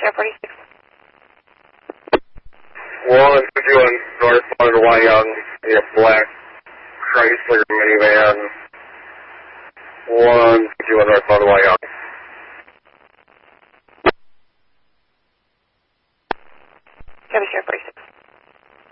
Sheriff 46. 151 northbound Wyong, a black Chrysler minivan. 151 northbound Wyong. Copy, Sheriff 46.